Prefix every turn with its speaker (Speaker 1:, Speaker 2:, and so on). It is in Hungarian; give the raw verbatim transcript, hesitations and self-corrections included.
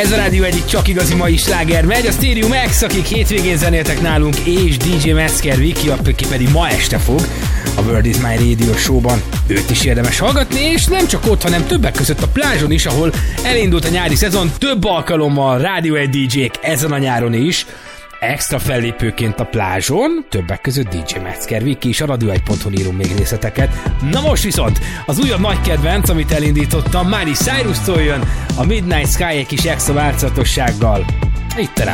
Speaker 1: Ez a rádió egyik csak igazi mai sláger megy, a Stereo Max, akik hétvégén zenéltek nálunk, és dé dzsé Metzger Viki, aki pedig ma este fog a World is My Radio show-ban. Őt is érdemes hallgatni, és nem csak ott, hanem többek között a plázson is, ahol elindult a nyári szezon, több alkalommal Rádió egy dé dzsék ezen a nyáron is, extra fellépőként a plázson, többek között dé dzsé Metzger Viki is, a radio egy pont hu írunk még részleteket. Na most viszont az újabb nagy kedvenc, amit elindítottam, Miley Cyrus-tól jön, a Midnight Sky egy kis extra változatossággal. Itt